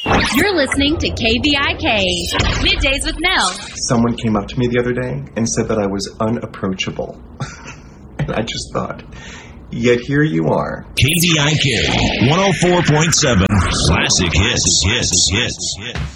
You're listening to KVIK, Middays with Mel. Someone came up to me the other day and said that I was unapproachable. And I just thought, yet here you are. KVIK 104.7 Classic Hits.